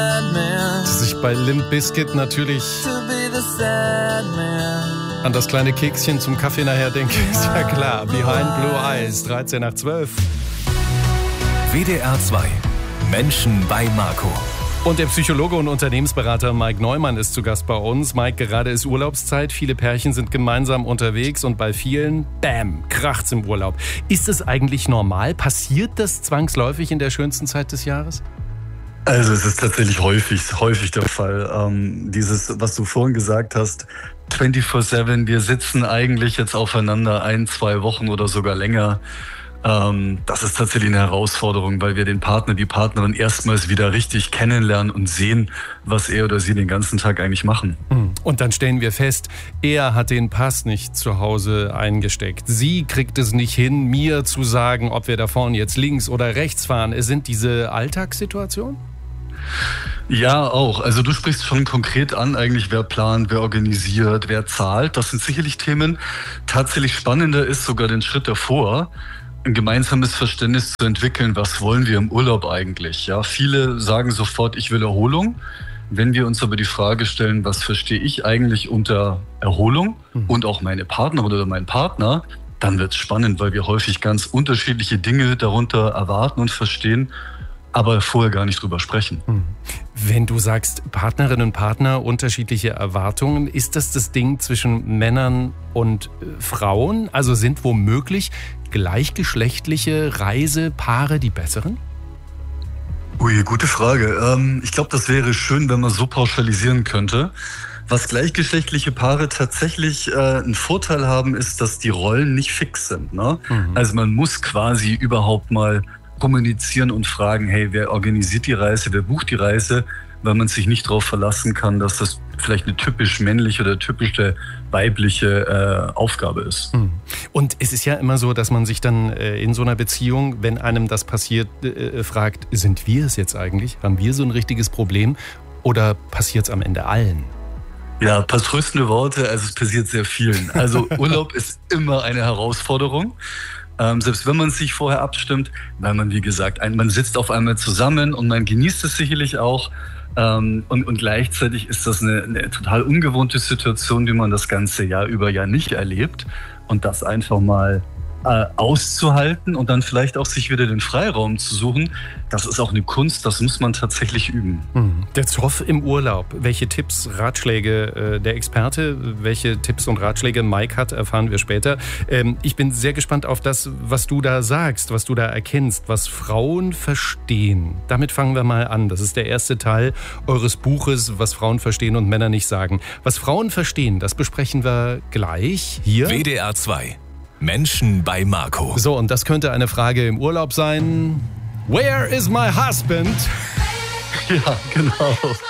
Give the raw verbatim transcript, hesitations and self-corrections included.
Dass ich bei Limp Bizkit natürlich an das kleine Kekschen zum Kaffee nachher denke, ist ja klar. Behind Blue Eyes, dreizehn nach zwölf. W D R zwei. Menschen bei Marco. Und der Psychologe und Unternehmensberater Mike Neumann ist zu Gast bei uns. Mike, gerade ist Urlaubszeit, viele Pärchen sind gemeinsam unterwegs und bei vielen, bam, kracht's im Urlaub. Ist es eigentlich normal? Passiert das zwangsläufig in der schönsten Zeit des Jahres? Also es ist tatsächlich häufig, häufig der Fall. Ähm, dieses, was du vorhin gesagt hast, vierundzwanzig sieben, wir sitzen eigentlich jetzt aufeinander ein, zwei Wochen oder sogar länger. Ähm, das ist tatsächlich eine Herausforderung, weil wir den Partner, die Partnerin erstmals wieder richtig kennenlernen und sehen, was er oder sie den ganzen Tag eigentlich machen. Und dann stellen wir fest, er hat den Pass nicht zu Hause eingesteckt. Sie kriegt es nicht hin, mir zu sagen, ob wir da vorne jetzt links oder rechts fahren. Es sind diese Alltagssituationen? Ja, auch. Also du sprichst schon konkret an, eigentlich wer plant, wer organisiert, wer zahlt. Das sind sicherlich Themen. Tatsächlich spannender ist sogar den Schritt davor, ein gemeinsames Verständnis zu entwickeln, was wollen wir im Urlaub eigentlich. Ja, viele sagen sofort, ich will Erholung. Wenn wir uns aber die Frage stellen, was verstehe ich eigentlich unter Erholung mhm. und auch meine Partnerin oder mein Partner, dann wird es spannend, weil wir häufig ganz unterschiedliche Dinge darunter erwarten und verstehen, aber vorher gar nicht drüber sprechen. Wenn du sagst, Partnerinnen und Partner, unterschiedliche Erwartungen, ist das das Ding zwischen Männern und Frauen? Also sind womöglich gleichgeschlechtliche Reisepaare die besseren? Ui, gute Frage. Ähm, ich glaube, das wäre schön, wenn man so pauschalisieren könnte. Was gleichgeschlechtliche Paare tatsächlich äh, einen Vorteil haben, ist, dass die Rollen nicht fix sind. Ne? Mhm. Also man muss quasi überhaupt mal kommunizieren und fragen, hey, wer organisiert die Reise, wer bucht die Reise, weil man sich nicht darauf verlassen kann, dass das vielleicht eine typisch männliche oder typische weibliche äh, Aufgabe ist. Und es ist ja immer so, dass man sich dann äh, in so einer Beziehung, wenn einem das passiert, äh, fragt, sind wir es jetzt eigentlich? Haben wir so ein richtiges Problem oder passiert es am Ende allen? Ja, ein paar tröstende Worte, also es passiert sehr vielen. Also Urlaub ist immer eine Herausforderung. Ähm, selbst wenn man sich vorher abstimmt, weil man, wie gesagt, ein, man sitzt auf einmal zusammen und man genießt es sicherlich auch. Ähm, und, und gleichzeitig ist das eine, eine total ungewohnte Situation, die man das ganze Jahr über ja nicht erlebt. Und das einfach mal äh, auszuhalten und dann vielleicht auch sich wieder den Freiraum zu suchen, das ist auch eine Kunst, das muss man tatsächlich üben. Der Zoff im Urlaub. Welche Tipps, Ratschläge äh, der Experte, welche Tipps und Ratschläge Mike hat, erfahren wir später. Ähm, ich bin sehr gespannt auf das, was du da sagst, was du da erkennst, was Frauen verstehen. Damit fangen wir mal an. Das ist der erste Teil eures Buches, was Frauen verstehen und Männer nicht sagen. Was Frauen verstehen, das besprechen wir gleich hier. W D R zwei. Menschen bei Marco. So, und das könnte eine Frage im Urlaub sein. Where is my husband? Ja, genau.